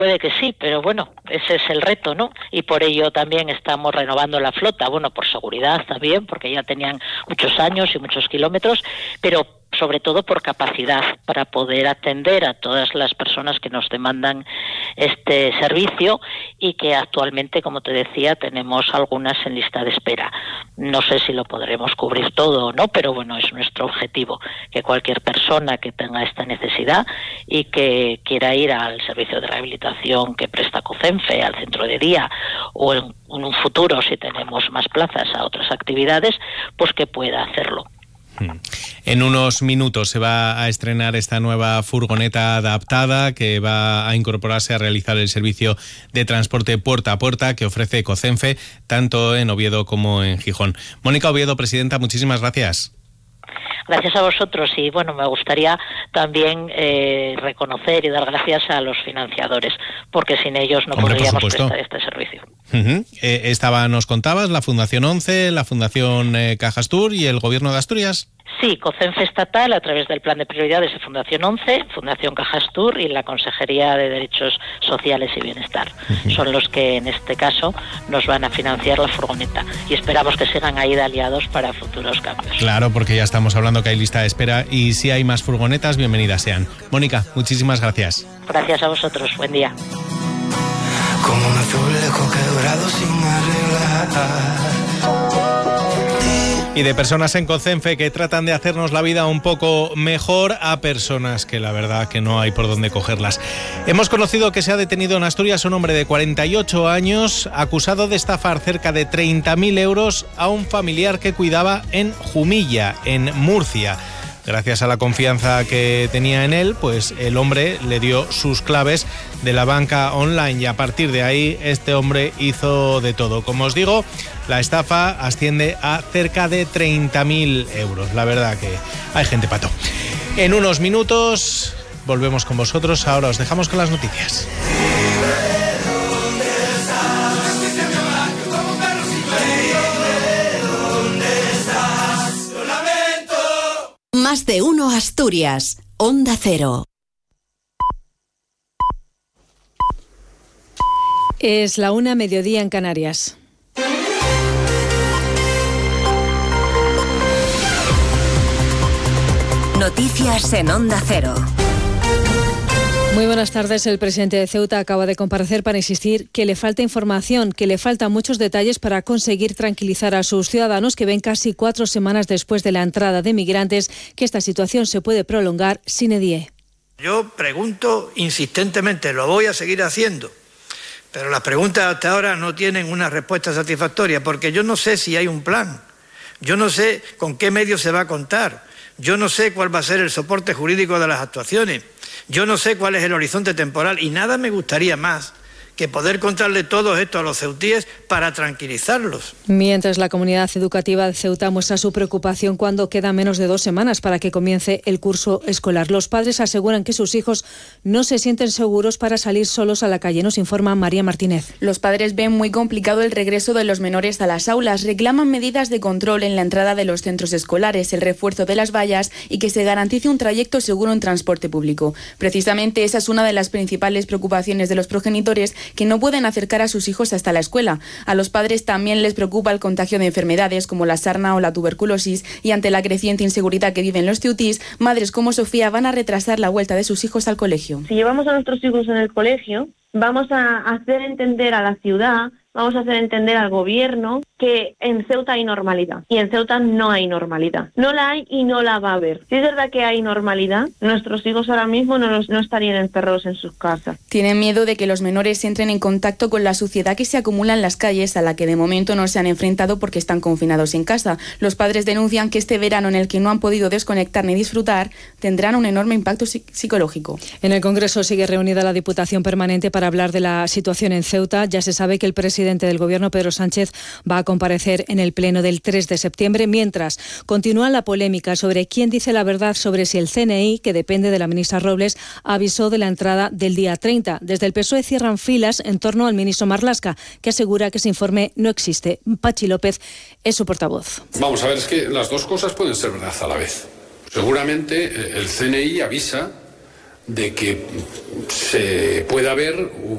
Puede que sí, pero bueno, ese es el reto, ¿no? Y por ello también estamos renovando la flota, bueno, por seguridad también, porque ya tenían muchos años y muchos kilómetros, pero sobre todo por capacidad, para poder atender a todas las personas que nos demandan este servicio y que actualmente, como te decía, tenemos algunas en lista de espera. No sé si lo podremos cubrir todo o no, pero bueno, es nuestro objetivo, que cualquier persona que tenga esta necesidad y que quiera ir al servicio de rehabilitación que presta COCENFE, al centro de día o en un futuro, si tenemos más plazas, a otras actividades, pues que pueda hacerlo. En unos minutos se va a estrenar esta nueva furgoneta adaptada que va a incorporarse a realizar el servicio de transporte puerta a puerta que ofrece COCENFE tanto en Oviedo como en Gijón. Mónica Oviedo, presidenta, muchísimas gracias. Gracias a vosotros y bueno, me gustaría también reconocer y dar gracias a los financiadores, porque sin ellos no podríamos prestar este servicio. Nos contabas, la Fundación 11, la Fundación Cajastur y el Gobierno de Asturias. Sí, COCENFE estatal a través del Plan de Prioridades de Fundación 11, Fundación Cajastur y la Consejería de Derechos Sociales y Bienestar. Son los que en este caso nos van a financiar la furgoneta y esperamos que sigan ahí de aliados para futuros cambios. Claro, porque ya estamos hablando que hay lista de espera y si hay más furgonetas, bienvenidas sean. Mónica, muchísimas gracias. Gracias a vosotros, buen día. Como un azulejo quebrado sin arreglar. Y de personas en COCENFE que tratan de hacernos la vida un poco mejor a personas que la verdad que no hay por dónde cogerlas. Hemos conocido que se ha detenido en Asturias un hombre de 48 años acusado de estafar cerca de 30.000 euros a un familiar que cuidaba en Jumilla, en Murcia. Gracias a la confianza que tenía en él, pues el hombre le dio sus claves de la banca online y a partir de ahí este hombre hizo de todo. Como os digo, la estafa asciende a cerca de 30.000 euros. La verdad que hay gente pato. En unos minutos volvemos con vosotros. Ahora os dejamos con las noticias. Más de uno Asturias, Onda Cero. Es la 1:00, mediodía en Canarias. Noticias en Onda Cero. Muy buenas tardes. El presidente de Ceuta acaba de comparecer para insistir que le falta información, que le faltan muchos detalles para conseguir tranquilizar a sus ciudadanos que ven casi 4 semanas después de la entrada de migrantes que esta situación se puede prolongar sine die. Yo pregunto insistentemente, lo voy a seguir haciendo, pero las preguntas hasta ahora no tienen una respuesta satisfactoria porque yo no sé si hay un plan, yo no sé con qué medios se va a contar, yo no sé cuál va a ser el soporte jurídico de las actuaciones. Yo no sé cuál es el horizonte temporal y nada me gustaría más que poder contarle todo esto a los ceutíes para tranquilizarlos. Mientras la comunidad educativa de Ceuta muestra su preocupación cuando quedan menos de 2 semanas para que comience el curso escolar. Los padres aseguran que sus hijos no se sienten seguros para salir solos a la calle. Nos informa María Martínez. Los padres ven muy complicado el regreso de los menores a las aulas. Reclaman medidas de control en la entrada de los centros escolares, el refuerzo de las vallas y que se garantice un trayecto seguro en transporte público. Precisamente esa es una de las principales preocupaciones de los progenitores que no pueden acercar a sus hijos hasta la escuela. A los padres también les preocupa el contagio de enfermedades como la sarna o la tuberculosis y ante la creciente inseguridad que viven los ceutís, madres como Sofía van a retrasar la vuelta de sus hijos al colegio. Si llevamos a nuestros hijos en el colegio, vamos a hacer entender a la ciudad, vamos a hacer entender al gobierno que en Ceuta hay normalidad y en Ceuta no hay normalidad. No la hay y no la va a haber. Si es verdad que hay normalidad, nuestros hijos ahora mismo no estarían encerrados en sus casas. Tienen miedo de que los menores entren en contacto con la suciedad que se acumula en las calles, a la que de momento no se han enfrentado porque están confinados en casa. Los padres denuncian que este verano en el que no han podido desconectar ni disfrutar tendrán un enorme impacto psicológico. En el Congreso sigue reunida la Diputación Permanente para hablar de la situación en Ceuta. Ya se sabe que el presidente del Gobierno, Pedro Sánchez, va a comparecer en el pleno del 3 de septiembre, mientras continúa la polémica sobre quién dice la verdad sobre si el CNI, que depende de la ministra Robles, avisó de la entrada del día 30. Desde el PSOE cierran filas en torno al ministro Marlaska, que asegura que ese informe no existe. Pachi López es su portavoz. Vamos a ver, es que las dos cosas pueden ser verdad a la vez. Seguramente el CNI avisa de que se puede haber